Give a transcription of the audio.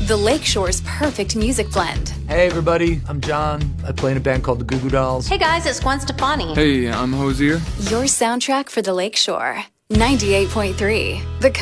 The Lakeshore's perfect music blend. Hey everybody, I'm John. I play in a band called the Goo Goo Dolls. Hey guys, it's Gwen Stefani. Hey, I'm Hosier. Your soundtrack for the Lakeshore. 98.3 The Coast.